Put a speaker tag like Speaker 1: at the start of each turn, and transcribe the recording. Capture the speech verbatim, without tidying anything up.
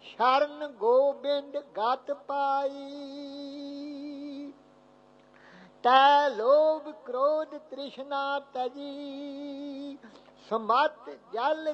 Speaker 1: शरण गोबिंद गत पाई। तै लोभ क्रोध तृष्णा तजी, समत जल